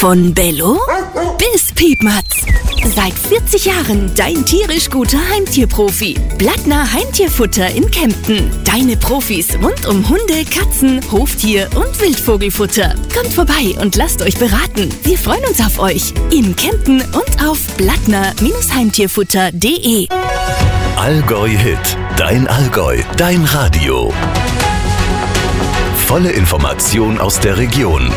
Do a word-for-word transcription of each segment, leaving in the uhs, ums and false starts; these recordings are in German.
Von Bello bis Piepmatz. Seit vierzig Jahren dein tierisch guter Heimtierprofi. Blattner Heimtierfutter in Kempten. Deine Profis rund um Hunde, Katzen, Hoftier und Wildvogelfutter. Kommt vorbei und lasst euch beraten. Wir freuen uns auf euch. In Kempten und auf blattner Heimtierfutter punkt de. Allgäu Hit. Dein Allgäu. Dein Radio. Volle Information aus der Region.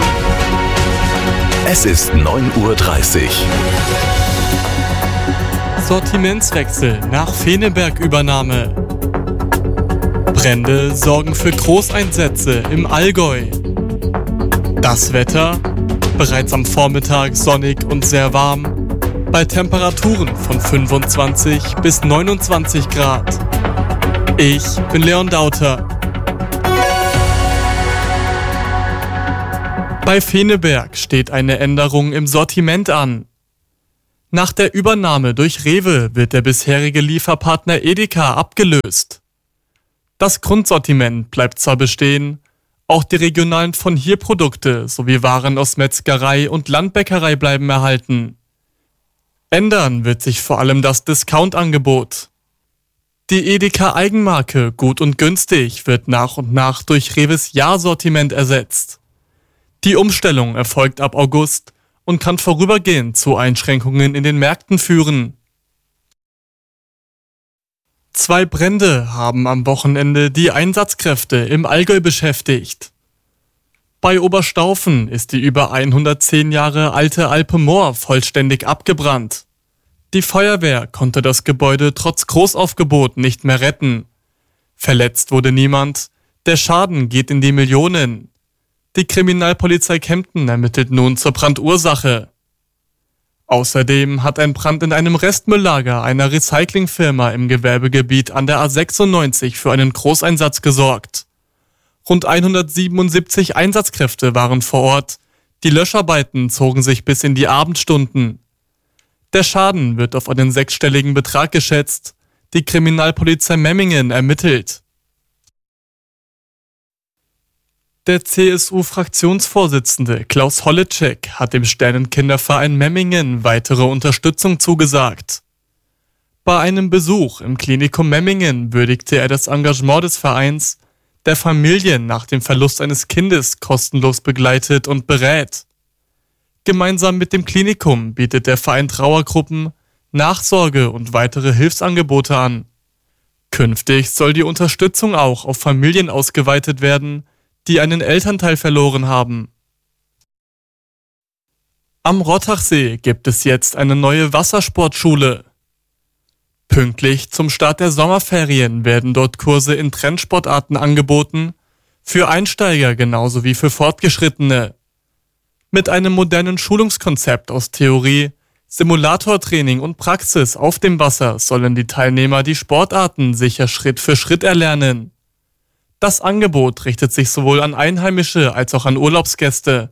Es ist neun Uhr dreißig. Sortimentswechsel nach Feneberg-Übernahme. Brände sorgen für Großeinsätze im Allgäu. Das Wetter? Bereits am Vormittag sonnig und sehr warm. Bei Temperaturen von fünfundzwanzig bis neunundzwanzig Grad. Ich bin Leon Dauter. Bei Feneberg steht eine Änderung im Sortiment an. Nach der Übernahme durch Rewe wird der bisherige Lieferpartner Edeka abgelöst. Das Grundsortiment bleibt zwar bestehen, auch die regionalen Von-Hier-Produkte sowie Waren aus Metzgerei und Landbäckerei bleiben erhalten. Ändern wird sich vor allem das Discount-Angebot. Die Edeka-Eigenmarke Gut und Günstig wird nach und nach durch Rewes Ja-Sortiment ersetzt. Die Umstellung erfolgt ab August und kann vorübergehend zu Einschränkungen in den Märkten führen. Zwei Brände haben am Wochenende die Einsatzkräfte im Allgäu beschäftigt. Bei Oberstaufen ist die über hundertzehn Jahre alte Alpe Moor vollständig abgebrannt. Die Feuerwehr konnte das Gebäude trotz Großaufgebot nicht mehr retten. Verletzt wurde niemand, der Schaden geht in die Millionen. Die Kriminalpolizei Kempten ermittelt nun zur Brandursache. Außerdem hat ein Brand in einem Restmülllager einer Recyclingfirma im Gewerbegebiet an der A sechsundneunzig für einen Großeinsatz gesorgt. Rund hundertsiebenundsiebzig Einsatzkräfte waren vor Ort. Die Löscharbeiten zogen sich bis in die Abendstunden. Der Schaden wird auf einen sechsstelligen Betrag geschätzt. Die Kriminalpolizei Memmingen ermittelt. Der C S U-Fraktionsvorsitzende Klaus Holleczek hat dem Sternenkinderverein Memmingen weitere Unterstützung zugesagt. Bei einem Besuch im Klinikum Memmingen würdigte er das Engagement des Vereins, der Familien nach dem Verlust eines Kindes kostenlos begleitet und berät. Gemeinsam mit dem Klinikum bietet der Verein Trauergruppen, Nachsorge und weitere Hilfsangebote an. Künftig soll die Unterstützung auch auf Familien ausgeweitet werden, die einen Elternteil verloren haben. Am Rottachsee gibt es jetzt eine neue Wassersportschule. Pünktlich zum Start der Sommerferien werden dort Kurse in Trendsportarten angeboten, für Einsteiger genauso wie für Fortgeschrittene. Mit einem modernen Schulungskonzept aus Theorie, Simulatortraining und Praxis auf dem Wasser sollen die Teilnehmer die Sportarten sicher Schritt für Schritt erlernen. Das Angebot richtet sich sowohl an Einheimische als auch an Urlaubsgäste.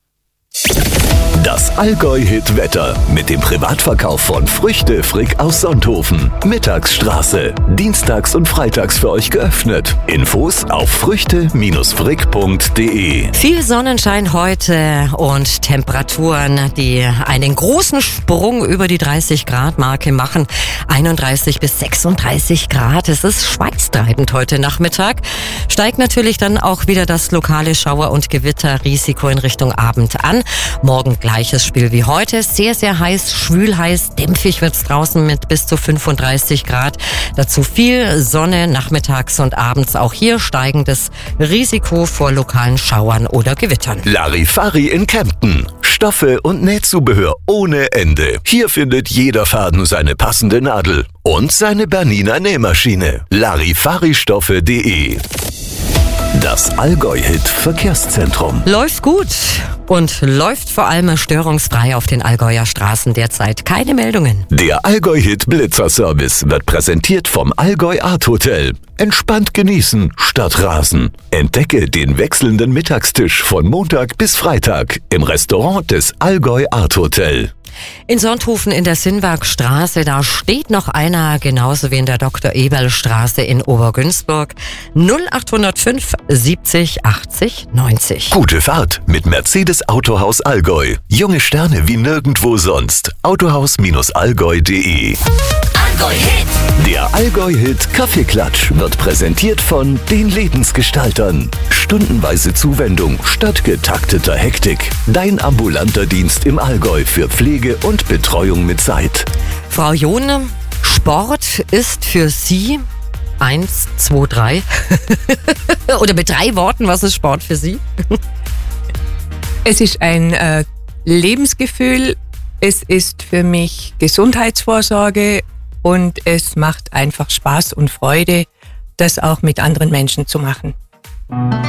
Das Allgäu-Hit-Wetter mit dem Privatverkauf von Früchte Frick aus Sonthofen. Mittagsstraße. Dienstags und freitags für euch geöffnet. Infos auf früchte Frick punkt de. Viel Sonnenschein heute und Temperaturen, die einen großen Sprung über die dreißig Grad Marke machen. einunddreißig bis sechsunddreißig Grad. Es ist schweißtreibend heute Nachmittag. Steigt natürlich dann auch wieder das lokale Schauer- und Gewitterrisiko in Richtung Abend an. Morgen gleiches Spiel wie heute. Sehr, sehr heiß, schwül heiß, dämpfig wird's draußen mit bis zu fünfunddreißig Grad. Dazu viel Sonne nachmittags und abends. Auch hier steigendes Risiko vor lokalen Schauern oder Gewittern. Larifari in Kempten. Stoffe und Nähzubehör ohne Ende. Hier findet jeder Faden seine passende Nadel und seine Bernina Nähmaschine. Larifaristoffe punkt de. Das Allgäu-Hit Verkehrszentrum. Läuft gut und läuft vor allem störungsfrei auf den Allgäuer Straßen derzeit. Keine Meldungen. Der Allgäu-Hit Blitzerservice wird präsentiert vom Allgäu Art Hotel. Entspannt genießen statt rasen. Entdecke den wechselnden Mittagstisch von Montag bis Freitag im Restaurant des Allgäu Art Hotel. In Sonthofen in der Sinnbergstraße, da steht noch einer, genauso wie in der Doktor-Eberl-Straße in Obergünzburg. null acht null fünf siebzig achtzig neunzig. Gute Fahrt mit Mercedes Autohaus Allgäu. Junge Sterne wie nirgendwo sonst. autohaus allgäu punkt de. Allgäu-Hit. Der Allgäu-Hit Kaffeeklatsch wird präsentiert von den Lebensgestaltern. Stundenweise Zuwendung statt getakteter Hektik. Dein ambulanter Dienst im Allgäu für Pflege und Betreuung mit Zeit. Frau Johne, Sport ist für Sie eins, zwei, drei. Oder mit drei Worten, was ist Sport für Sie? Es ist ein äh, Lebensgefühl, es ist für mich Gesundheitsvorsorge und es macht einfach Spaß und Freude, das auch mit anderen Menschen zu machen.